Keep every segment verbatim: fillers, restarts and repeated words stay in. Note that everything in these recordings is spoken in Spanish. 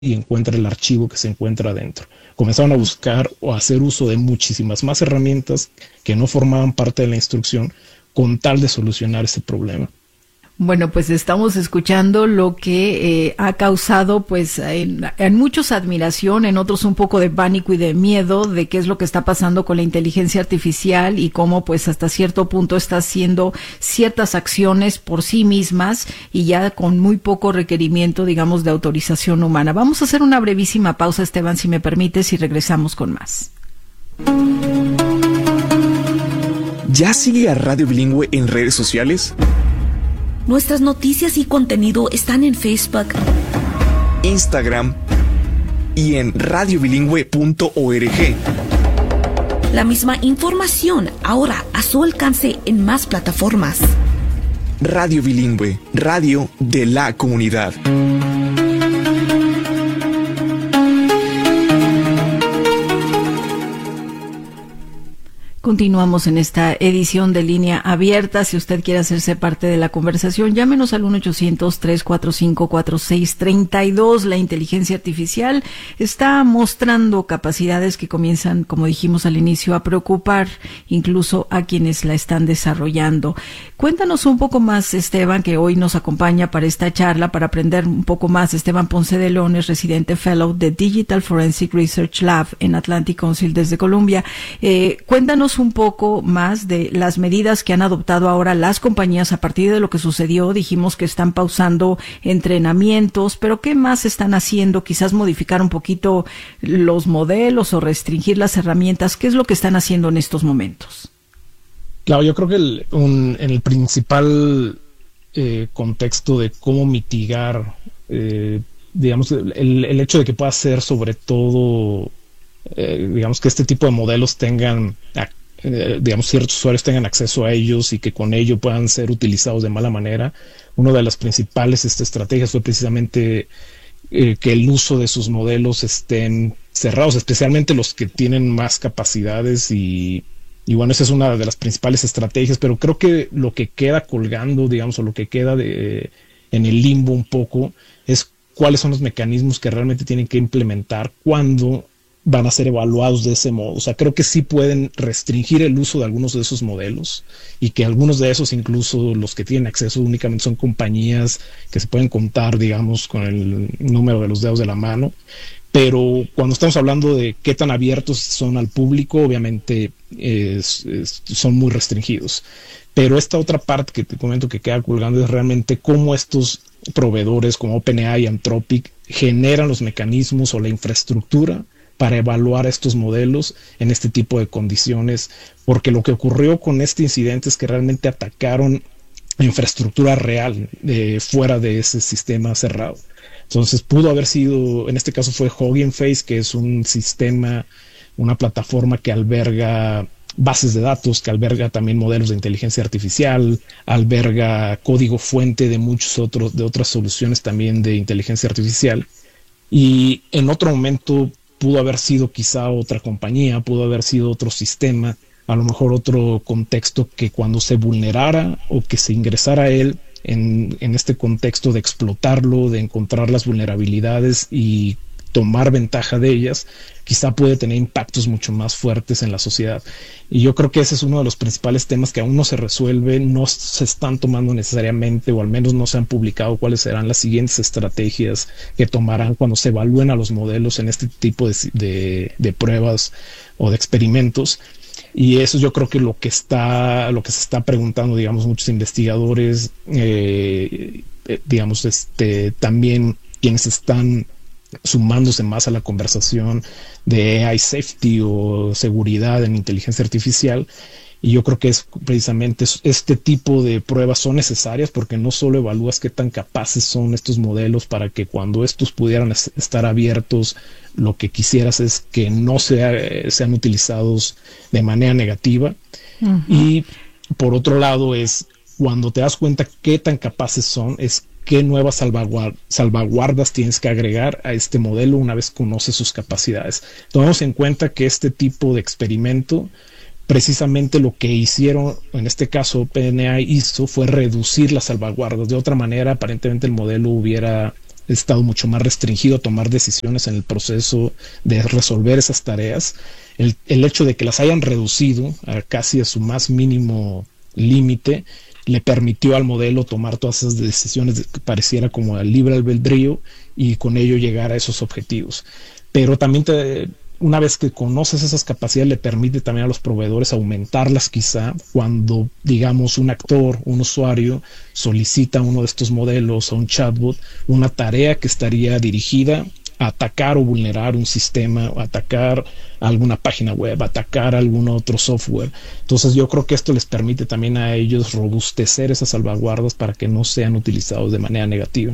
y encuentra el archivo que se encuentra adentro. Comenzaron a buscar o a hacer uso de muchísimas más herramientas que no formaban parte de la instrucción con tal de solucionar ese problema. Bueno, pues estamos escuchando lo que eh, ha causado pues en, en muchos admiración, en otros un poco de pánico y de miedo de qué es lo que está pasando con la inteligencia artificial y cómo pues hasta cierto punto está haciendo ciertas acciones por sí mismas y ya con muy poco requerimiento, digamos, de autorización humana. Vamos a hacer una brevísima pausa, Esteban, si me permites, y regresamos con más. ¿Ya sigue a Radio Bilingüe en redes sociales? Nuestras noticias y contenido están en Facebook, Instagram y en radio bilingüe punto org. La misma información ahora a su alcance en más plataformas. Radio Bilingüe, radio de la comunidad. Continuamos en esta edición de Línea Abierta. Si usted quiere hacerse parte de la conversación, llámenos al uno ochocientos, tres cuatro cinco, cuatro seis tres dos. La inteligencia artificial está mostrando capacidades que comienzan, como dijimos al inicio, a preocupar incluso a quienes la están desarrollando. Cuéntanos un poco más, Esteban, que hoy nos acompaña para esta charla, para aprender un poco más. Esteban Ponce de León es residente fellow de Digital Forensic Research Lab en Atlantic Council desde Colombia. Eh, cuéntanos un poco más de las medidas que han adoptado ahora las compañías a partir de lo que sucedió. Dijimos que están pausando entrenamientos, pero ¿qué más están haciendo? Quizás modificar un poquito los modelos o restringir las herramientas. ¿Qué es lo que están haciendo en estos momentos? Claro, yo creo que el, un, en el principal eh, contexto de cómo mitigar, eh, digamos, el, el hecho de que pueda ser sobre todo, eh, digamos, que este tipo de modelos tengan, eh, digamos, ciertos usuarios tengan acceso a ellos y que con ello puedan ser utilizados de mala manera. Una de las principales este, estrategias fue precisamente eh, que el uso de sus modelos estén cerrados, especialmente los que tienen más capacidades y Y bueno, esa es una de las principales estrategias, pero creo que lo que queda colgando, digamos, o lo que queda de, en el limbo un poco, es cuáles son los mecanismos que realmente tienen que implementar cuando van a ser evaluados de ese modo. O sea, creo que sí pueden restringir el uso de algunos de esos modelos y que algunos de esos, incluso los que tienen acceso únicamente son compañías que se pueden contar, digamos, con el número de los dedos de la mano. Pero cuando estamos hablando de qué tan abiertos son al público, obviamente es, es, son muy restringidos. Pero esta otra parte que te comento que queda colgando es realmente cómo estos proveedores como OpenAI y Anthropic generan los mecanismos o la infraestructura para evaluar estos modelos en este tipo de condiciones. Porque lo que ocurrió con este incidente es que realmente atacaron infraestructura real eh, fuera de ese sistema cerrado. Entonces pudo haber sido, en este caso fue Hugging Face, que es un sistema, una plataforma que alberga bases de datos, que alberga también modelos de inteligencia artificial, alberga código fuente de muchos otros, de otras soluciones también de inteligencia artificial. Y en otro momento pudo haber sido quizá otra compañía, pudo haber sido otro sistema, a lo mejor otro contexto que cuando se vulnerara o que se ingresara a él, En, en este contexto de explotarlo, de encontrar las vulnerabilidades y tomar ventaja de ellas, quizá puede tener impactos mucho más fuertes en la sociedad. Y yo creo que ese es uno de los principales temas que aún no se resuelve, no se están tomando necesariamente, o al menos no se han publicado cuáles serán las siguientes estrategias que tomarán cuando se evalúen a los modelos en este tipo de, de, de pruebas o de experimentos. Y eso yo creo que lo que está, lo que se está preguntando, digamos, muchos investigadores, eh, digamos, este, también quienes están sumándose más a la conversación de A I safety o seguridad en inteligencia artificial. Y yo creo que es precisamente este tipo de pruebas son necesarias porque no solo evalúas qué tan capaces son estos modelos para que cuando estos pudieran estar abiertos, lo que quisieras es que no sea, sean utilizados de manera negativa. Uh-huh. Y por otro lado es cuando te das cuenta qué tan capaces son, es qué nuevas salvaguard- salvaguardas tienes que agregar a este modelo una vez conoces sus capacidades. Tomemos en cuenta que este tipo de experimento, precisamente lo que hicieron, en este caso OpenAI hizo, fue reducir las salvaguardas. De otra manera, aparentemente el modelo hubiera estado mucho más restringido a tomar decisiones en el proceso de resolver esas tareas. El, el hecho de que las hayan reducido a casi a su más mínimo límite le permitió al modelo tomar todas esas decisiones que pareciera como el libre albedrío y con ello llegar a esos objetivos. Pero también te, una vez que conoces esas capacidades, le permite también a los proveedores aumentarlas quizá cuando, digamos, un actor, un usuario solicita uno de estos modelos a un chatbot, una tarea que estaría dirigida a atacar o vulnerar un sistema, atacar alguna página web, atacar algún otro software. Entonces yo creo que esto les permite también a ellos robustecer esas salvaguardas para que no sean utilizados de manera negativa.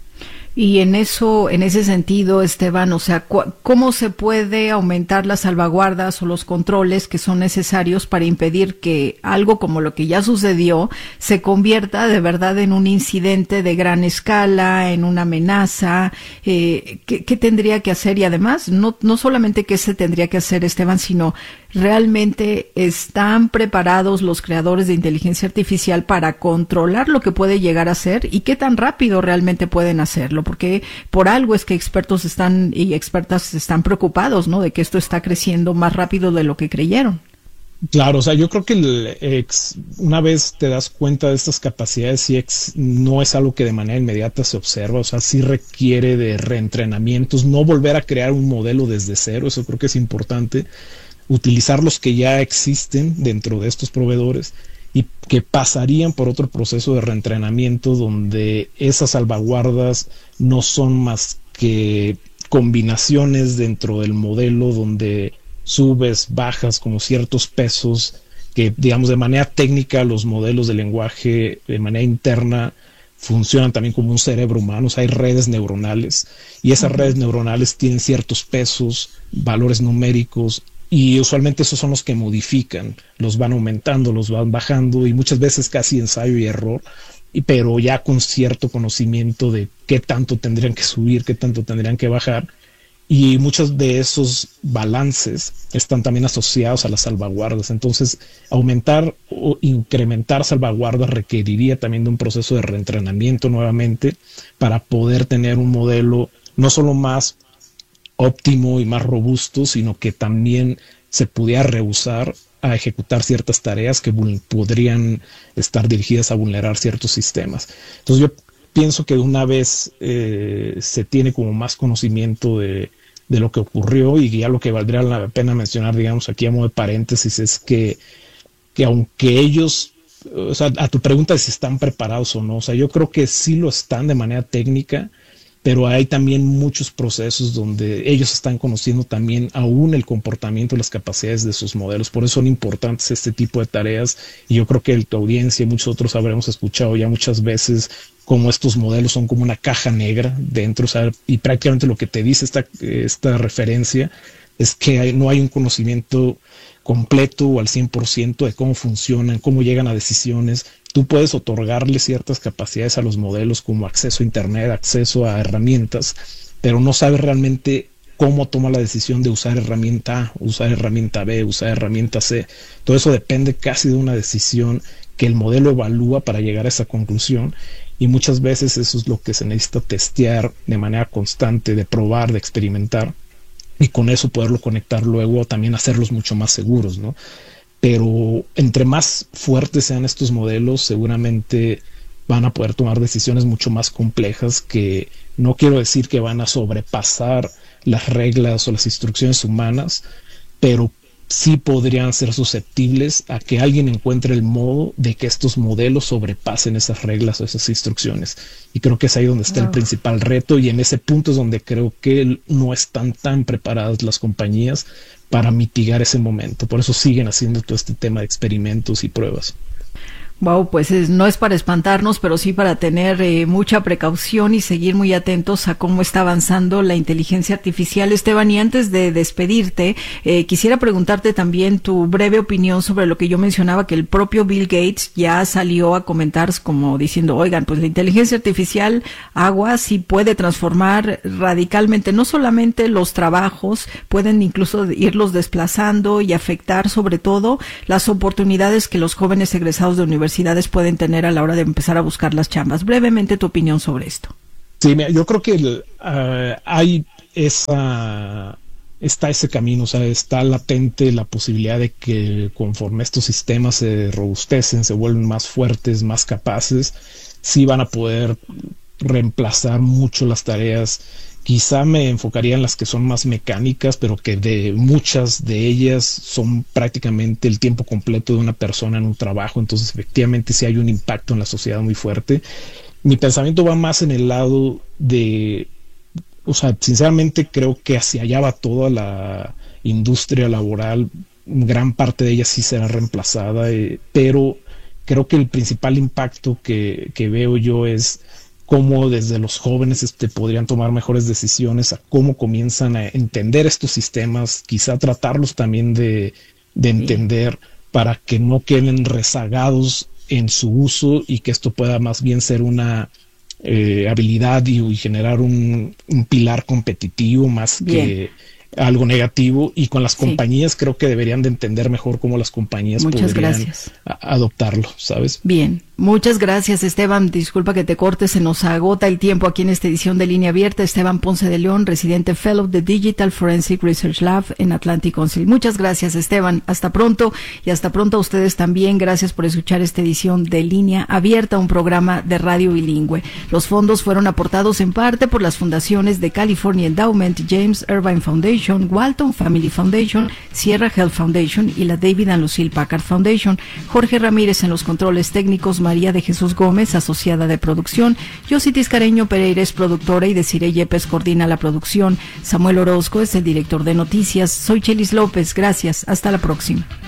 Y en eso, en ese sentido, Esteban, o sea, ¿cómo se puede aumentar las salvaguardas o los controles que son necesarios para impedir que algo como lo que ya sucedió se convierta de verdad en un incidente de gran escala, en una amenaza? Eh, ¿qué, qué tendría que hacer? Y además, no, no solamente qué se tendría que hacer, Esteban, sino ¿realmente están preparados los creadores de inteligencia artificial para controlar lo que puede llegar a ser y qué tan rápido realmente pueden hacerlo? Porque por algo es que expertos están y expertas están preocupados, ¿no?, de que esto está creciendo más rápido de lo que creyeron. Claro, o sea, yo creo que el ex, una vez te das cuenta de estas capacidades, sí ex, no es algo que de manera inmediata se observa, o sea, sí requiere de reentrenamientos, no volver a crear un modelo desde cero, eso creo que es importante, utilizar los que ya existen dentro de estos proveedores y que pasarían por otro proceso de reentrenamiento donde esas salvaguardas no son más que combinaciones dentro del modelo donde subes, bajas como ciertos pesos que, digamos, de manera técnica los modelos de lenguaje de manera interna funcionan también como un cerebro humano, o sea, hay redes neuronales y esas redes neuronales tienen ciertos pesos, valores numéricos, y usualmente esos son los que modifican, los van aumentando, los van bajando y muchas veces casi ensayo y error, y, pero ya con cierto conocimiento de qué tanto tendrían que subir, qué tanto tendrían que bajar, y muchos de esos balances están también asociados a las salvaguardas. Entonces aumentar o incrementar salvaguardas requeriría también de un proceso de reentrenamiento nuevamente para poder tener un modelo no solo más óptimo y más robusto, sino que también se pudiera rehusar a ejecutar ciertas tareas que podrían estar dirigidas a vulnerar ciertos sistemas. Entonces yo pienso que de una vez eh, se tiene como más conocimiento de, de lo que ocurrió, y ya lo que valdría la pena mencionar, digamos, aquí a modo de paréntesis, es que, que aunque ellos, o sea, a tu pregunta de si están preparados o no, o sea, yo creo que sí lo están de manera técnica, pero hay también muchos procesos donde ellos están conociendo también aún el comportamiento y las capacidades de sus modelos. Por eso son importantes este tipo de tareas, y yo creo que tu audiencia y muchos otros habremos escuchado ya muchas veces cómo estos modelos son como una caja negra dentro, o sea, y prácticamente lo que te dice esta, esta referencia es que hay, no hay un conocimiento completo o al cien por ciento de cómo funcionan, cómo llegan a decisiones. Tú puedes otorgarle ciertas capacidades a los modelos como acceso a internet, acceso a herramientas, pero no sabes realmente cómo toma la decisión de usar herramienta A, usar herramienta B, usar herramienta C. Todo eso depende casi de una decisión que el modelo evalúa para llegar a esa conclusión, y muchas veces eso es lo que se necesita testear de manera constante, de probar, de experimentar, y con eso poderlo conectar luego, también hacerlos mucho más seguros, ¿no? Pero entre más fuertes sean estos modelos, seguramente van a poder tomar decisiones mucho más complejas que no quiero decir que van a sobrepasar las reglas o las instrucciones humanas, pero sí podrían ser susceptibles a que alguien encuentre el modo de que estos modelos sobrepasen esas reglas o esas instrucciones. Y creo que es ahí donde está wow. el principal reto, y en ese punto es donde creo que no están tan preparadas las compañías para mitigar ese momento. Por eso siguen haciendo todo este tema de experimentos y pruebas. Wow, pues es, no es para espantarnos, pero sí para tener eh, mucha precaución y seguir muy atentos a cómo está avanzando la inteligencia artificial. Esteban, y antes de despedirte, eh, quisiera preguntarte también tu breve opinión sobre lo que yo mencionaba, que el propio Bill Gates ya salió a comentar como diciendo, oigan, pues la inteligencia artificial, agua, sí puede transformar radicalmente, no solamente los trabajos, pueden incluso irlos desplazando y afectar sobre todo las oportunidades que los jóvenes egresados de universidades pueden tener a la hora de empezar a buscar las chambas. Brevemente tu opinión sobre esto. Sí, mira, yo creo que el, uh, hay esa, está ese camino, o sea, está latente la posibilidad de que conforme estos sistemas se robustecen, se vuelven más fuertes, más capaces, sí van a poder reemplazar mucho las tareas. Quizá me enfocaría en las que son más mecánicas, pero que de muchas de ellas son prácticamente el tiempo completo de una persona en un trabajo, entonces efectivamente sí hay un impacto en la sociedad muy fuerte. Mi pensamiento va más en el lado de, o sea, sinceramente creo que hacia allá va toda la industria laboral, gran parte de ella sí será reemplazada, eh, pero creo que el principal impacto que, que veo yo es cómo desde los jóvenes este, podrían tomar mejores decisiones, a cómo comienzan a entender estos sistemas, quizá tratarlos también de, de entender para que no queden rezagados en su uso y que esto pueda más bien ser una eh, habilidad y, y generar un, un pilar competitivo más bien que algo negativo. Y con las sí. compañías creo que deberían de entender mejor cómo las compañías Muchas podrían gracias. A- adoptarlo, ¿sabes? Bien, muchas gracias, Esteban. Disculpa que te corte, se nos agota el tiempo aquí en esta edición de Línea Abierta. Esteban Ponce de León, residente Fellow de Digital Forensic Research Lab en Atlantic Council. Muchas gracias, Esteban. Hasta pronto, y hasta pronto a ustedes también. Gracias por escuchar esta edición de Línea Abierta, un programa de radio bilingüe. Los fondos fueron aportados en parte por las fundaciones de California Endowment, James Irvine Foundation, Walton Family Foundation, Sierra Health Foundation y la David and Lucille Packard Foundation. Jorge Ramírez en los controles técnicos, María de Jesús Gómez, asociada de producción, Yossi Tiscareño Pereira es productora y Desiree Yepes coordina la producción. Samuel Orozco es el director de noticias. Soy Chelis López, gracias, hasta la próxima.